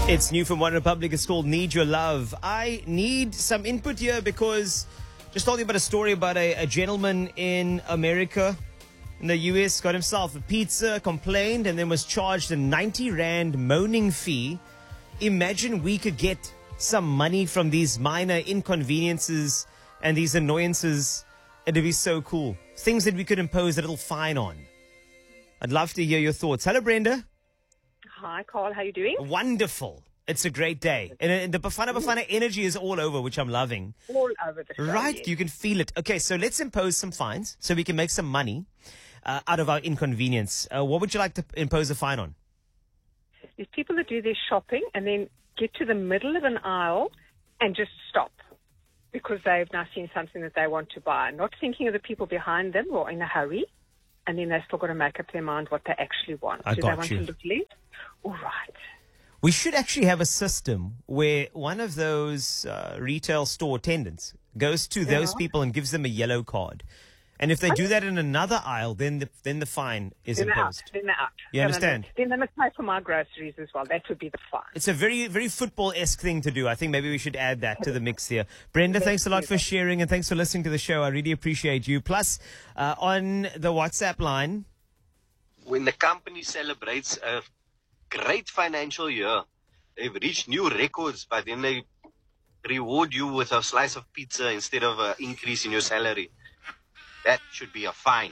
It's new from One Republic. It's called Need Your Love. I need some input here because just told you about a story about a gentleman in America, in the US, got himself a pizza, complained, and then was charged a 90 Rand moaning fee. Imagine we could get some money from these minor inconveniences and these annoyances. It'd be so cool. Things that we could impose a little fine on. I'd love to hear your thoughts. Hello, Brenda. Hi, Carl. How are you doing? Wonderful. It's a great day. And the Bafana energy is all over, which I'm loving. All over the show. Right. Yes. You can feel it. Okay, so let's impose some fines so we can make some money out of our inconvenience. What would you like to impose a fine on? There's people that do their shopping and then get to the middle of an aisle and just stop because they've now seen something that they want to buy, not thinking of the people behind them or in a hurry. And then they've still got to make up their mind what they actually want. I do got they want you. to look late? All right. We should actually have a system where one of those retail store attendants goes to those people and gives them a yellow card. And if they do that in another aisle, then the fine is imposed. Then they're out. You understand? Then they must pay for my groceries as well. That would be the fine. It's a very, very football-esque thing to do. I think maybe we should add that to the mix here. Brenda, thanks a lot for sharing and thanks for listening to the show. I really appreciate you. Plus, on the WhatsApp line, when the company celebrates a great financial year, they've reached new records, but then they reward you with a slice of pizza instead of an increase in your salary. That should be a fine.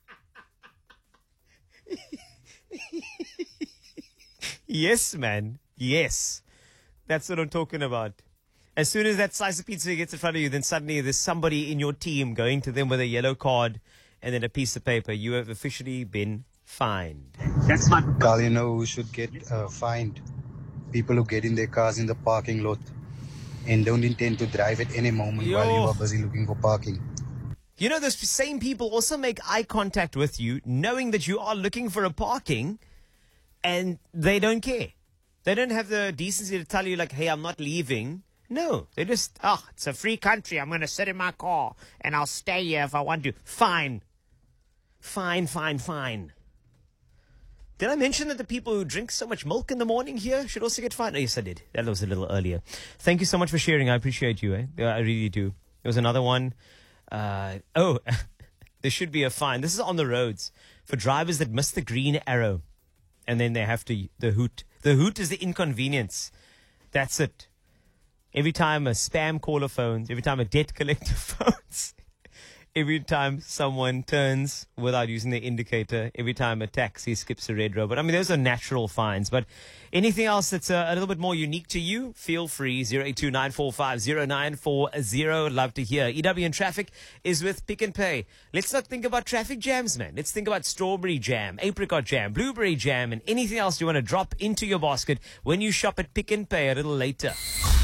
yes, man. Yes. That's what I'm talking about. As soon as that slice of pizza gets in front of you, then suddenly there's somebody in your team going to them with a yellow card and then a piece of paper. You have officially been fined. That's my Carl, you know who should get fined? People who get in their cars in the parking lot and don't intend to drive at any moment while you are busy looking for parking. You know, those same people also make eye contact with you, knowing that you are looking for a parking, and they don't care. They don't have the decency to tell you, like, hey, I'm not leaving. No, they just, it's a free country. I'm going to sit in my car, and I'll stay here if I want to. Fine. Fine, fine, fine. Did I mention that the people who drink so much milk in the morning here should also get fined? Oh, yes, I did. That was a little earlier. Thank you so much for sharing. I appreciate you. I really do. There was another one. There should be a fine. This is on the roads for drivers that miss the green arrow. And then they have to, the hoot. The hoot is the inconvenience. That's it. Every time a spam caller phones, every time a debt collector phones, every time someone turns without using the indicator, every time a taxi skips a red road. But I mean, those are natural fines. But anything else that's a little bit more unique to you, feel free. 082-945-0940. Love to hear. EW in Traffic is with Pick n Pay. Let's not think about traffic jams, man. Let's think about strawberry jam, apricot jam, blueberry jam, and anything else you want to drop into your basket when you shop at Pick n Pay a little later.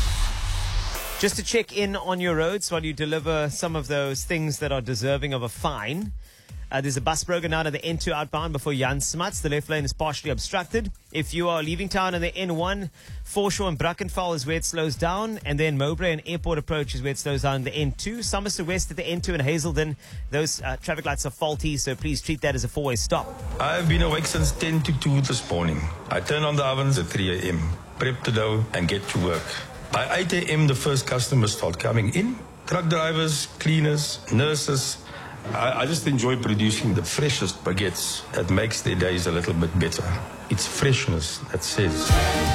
Just to check in on your roads while you deliver some of those things that are deserving of a fine. There's a bus broken down at the N2 outbound before Jan Smuts. The left lane is partially obstructed. If you are leaving town on the N1, Foreshore and Brackenfell is where it slows down. And then Mowbray and Airport Approach is where it slows down the N2. Somerset West at the N2 and Hazelden. Those traffic lights are faulty, so please treat that as a four-way stop. I've been awake since 10 to 2 this morning. I turn on the ovens at 3 a.m., prep the dough, and get to work. By 8 a.m., the first customers start coming in. Truck drivers, cleaners, nurses. I just enjoy producing the freshest baguettes that makes their days a little bit better. It's freshness that says.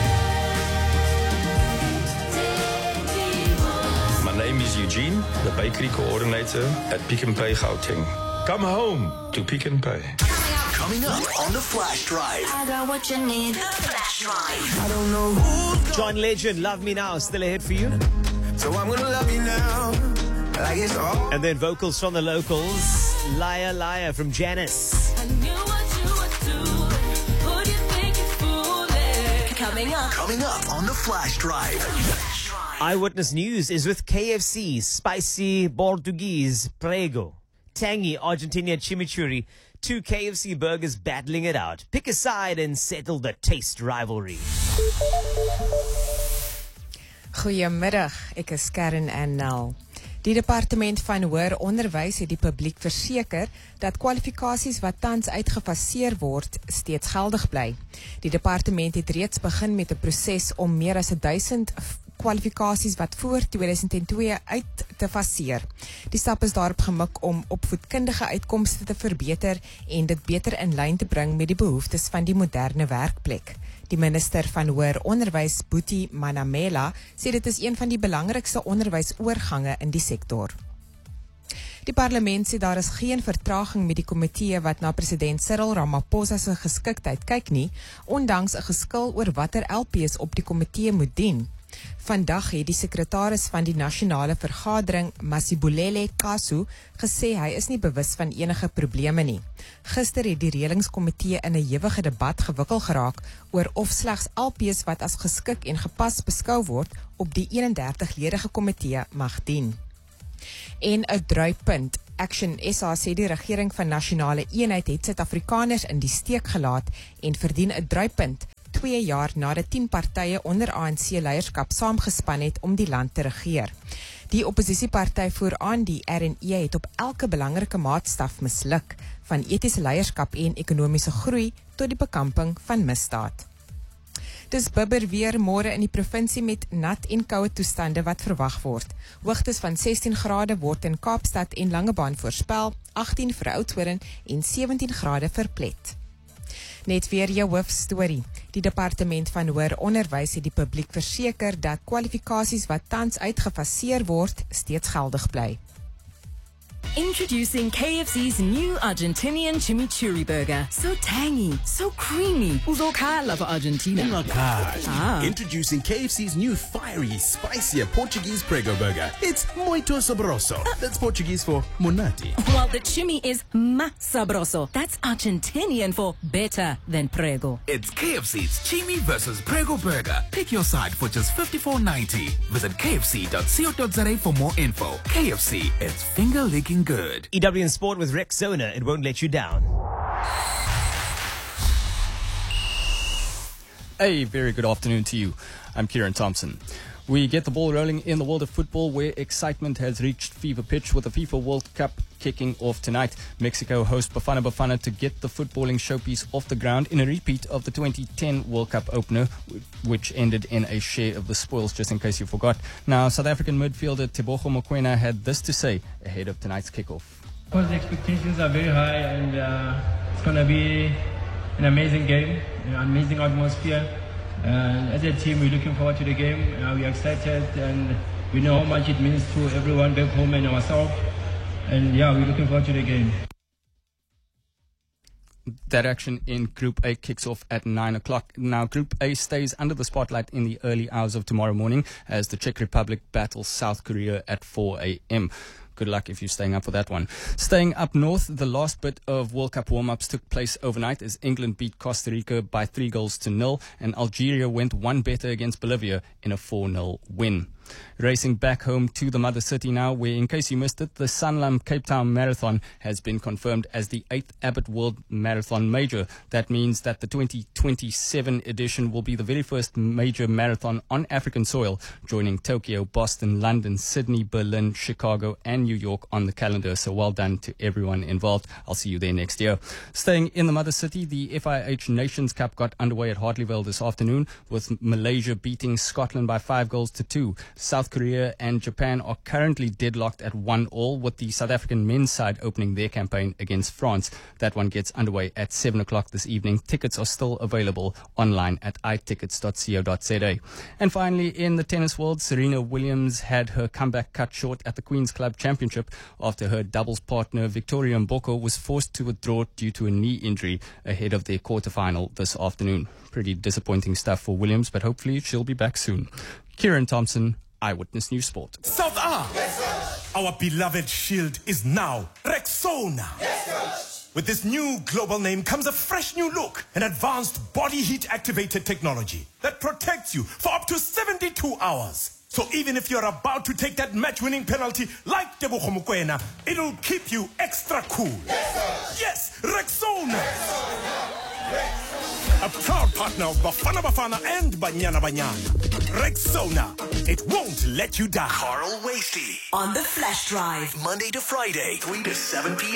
My name is Eugene, the bakery coordinator at Pick n Pay Gauteng. Come home to Pick n Pay. Coming up on the Flash Drive. I got what you need. The Flash Drive. I don't know who's John Legend, Love Me Now, still ahead for you. so I'm gonna love you now. Like it's all. And then vocals from the locals. Liar, Liar from Janice. I knew what you would do. Who do you think you're fooling? Coming up on the Flash Drive. Eyewitness News is with KFC, spicy Portuguese prego, tangy Argentina chimichurri. Two KFC burgers battling it out. Pick a side and settle the taste rivalry. Goeiemiddag, ek is Karen en Nel. Die departement van hoër onderwys het die publiek verseker dat kwalifikasies wat tans uitgefaseer word steeds geldig bly. Die departement het reeds begin met 'n proses om meer as 1000 kwalifikasies wat voor 2002 uit te faseer. Die stap is daarop gemik om opvoedkundige uitkomste te verbeter en dit beter in lyn te bring met die behoeftes van die moderne werkplek. Die minister van hoër onderwys, Boetie Manamela, sê dit is een van die belangrikste onderwysoorgange in die sektor. Die parlement sê daar is geen vertraging met die komitee wat na president Cyril Ramaphosa se geskiktheid kyk nie, ondanks 'n geskil oor watter LPs op die komitee moet dien. Vandag het die sekretaris van die nasionale vergadering, Masibulele Kasu, gesê hy is nie bewus van enige probleme nie. Gister het die reëlingskomitee in 'n ewige debat gewikkel geraak oor of slegs LPs wat as geskik en gepas beskou word op die 31-ledige komitee mag dien. En 'n druipunt. Action SA sê die regering van nasionale eenheid het Suid-Afrikaners in die steek gelaat en verdien 'n druipunt 2 jaar nadat 10 partye onder ANC leierskap saamgespan het om die land te regeer. Die oppositieparty voer aan die RNE het op elke belangrike maatstaf misluk, van etiese leierskap en ekonomiese groei tot die bekamping van misdaad. Dis bibber weer môre in die provinsie met nat en koue toestande wat verwag word. Hoogtes van 16 grade word in Kaapstad en Langebaan voorspel, 18 vir Oudtshoorn en 17 grade vir Plet. Net weer jou hoofstorie. Die departement van hoër onderwys het die publiek verseker dat kwalifikasies wat tans uitgefaseer word steeds geldig bly. Introducing KFC's new Argentinian chimichurri burger. So tangy, so creamy. Uzokhala for Argentina. Introducing KFC's new fiery, spicier Portuguese prego burger. It's muito sabroso. That's Portuguese for monati. While the chimi is más sabroso. That's Argentinian for better than prego. It's KFC's Chimi versus Prego Burger. Pick your side for just $54.90. Visit kfc.co.za for more info. KFC, it's finger-licking good. EWN Sport with Rexona. It won't let you down. A very good afternoon to you. I'm Kieran Thompson. We get the ball rolling in the world of football where excitement has reached fever pitch with the FIFA World Cup kicking off tonight. Mexico host Bafana Bafana to get the footballing showpiece off the ground in a repeat of the 2010 World Cup opener, which ended in a share of the spoils, just in case you forgot. Now, South African midfielder Tebogo Mokoena had this to say ahead of tonight's kickoff. Of course, the expectations are very high, and it's going to be an amazing game, an amazing atmosphere. As a team, we're looking forward to the game. We're excited, and we know how much it means to everyone back home and ourselves. And yeah, we're looking forward to the game. That action in Group A kicks off at 9 o'clock. Now, Group A stays under the spotlight in the early hours of tomorrow morning as the Czech Republic battles South Korea at 4 a.m. Good luck if you're staying up for that one. Staying up north, the last bit of World Cup warm-ups took place overnight as England beat Costa Rica by 3-0 and Algeria went one better against Bolivia in a 4-0 win. Racing back home to the mother city now, where, in case you missed it, the Sanlam Cape Town Marathon has been confirmed as the 8th Abbott World Marathon Major. That means that the 2027 edition will be the very first major marathon on African soil, joining Tokyo, Boston, London, Sydney, Berlin, Chicago, and New York on the calendar. So well done to everyone involved. I'll see you there next year. Staying in the mother city, the FIH Nations Cup got underway at Hartleyville this afternoon, with Malaysia beating Scotland by 5-2. South Korea and Japan are currently deadlocked at 1-1, with the South African men's side opening their campaign against France. That one gets underway at 7 o'clock this evening. Tickets are still available online at itickets.co.za. And finally, in the tennis world, Serena Williams had her comeback cut short at the Queen's Club Championship after her doubles partner Victoria Mboko was forced to withdraw due to a knee injury ahead of their quarterfinal this afternoon. Pretty disappointing stuff for Williams, but hopefully she'll be back soon. Kieran Thompson, Eyewitness News Sport. South A, our beloved shield is now Rexona. With this new global name comes a fresh new look, an advanced body heat activated technology that protects you for up to 72 hours. So even if you're about to take that match-winning penalty like Tebogo Mokoena, it'll keep you extra cool. Yes, Rexona. A proud partner of Bafana Bafana and Banyana Banyana. Rexona. It won't let you down. Carl Wasey on the Flash Drive. Monday to Friday, 3 to 7 p.m.